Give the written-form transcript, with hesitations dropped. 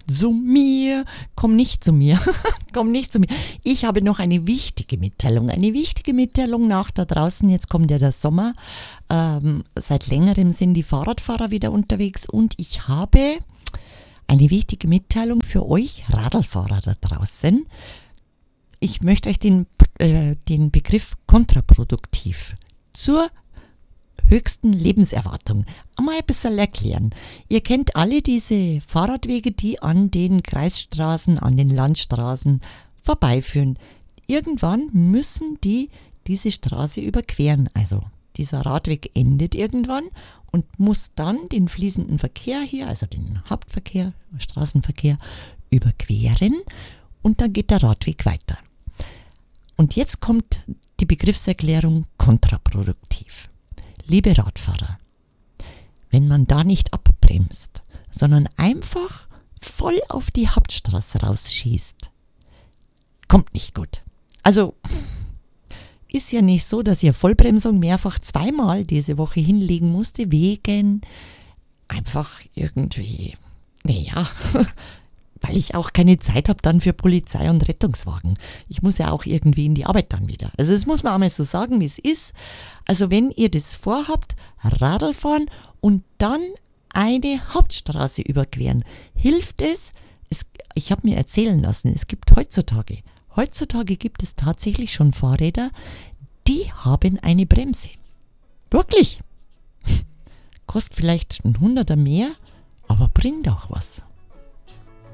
zu mir, komm nicht zu mir, komm nicht zu mir. Ich habe noch eine wichtige Mitteilung nach da draußen. Jetzt kommt ja der Sommer. Seit längerem sind die Fahrradfahrer wieder unterwegs und ich habe eine wichtige Mitteilung für euch Radlfahrer da draußen. Ich möchte euch den Begriff kontraproduktiv zur höchsten Lebenserwartung einmal ein bisschen erklären. Ihr kennt alle diese Fahrradwege, die an den Kreisstraßen, an den Landstraßen vorbeiführen. Irgendwann müssen die diese Straße überqueren. Also dieser Radweg endet irgendwann und muss dann den fließenden Verkehr hier, also den Hauptverkehr, Straßenverkehr, überqueren und dann geht der Radweg weiter. Und jetzt kommt die Begriffserklärung kontraproduktiv. Liebe Radfahrer, wenn man da nicht abbremst, sondern einfach voll auf die Hauptstraße rausschießt, kommt nicht gut. Also ist ja nicht so, dass ihr Vollbremsung mehrfach zweimal diese Woche hinlegen musste, wegen einfach irgendwie, weil ich auch keine Zeit habe dann für Polizei und Rettungswagen. Ich muss ja auch irgendwie in die Arbeit dann wieder. Also das muss man einmal so sagen, wie es ist. Also wenn ihr das vorhabt, Radl fahren und dann eine Hauptstraße überqueren, hilft es. Ich habe mir erzählen lassen, es gibt heutzutage gibt es tatsächlich schon Fahrräder, die haben eine Bremse. Wirklich. Kostet vielleicht ein Hunderter mehr, aber bringt auch was.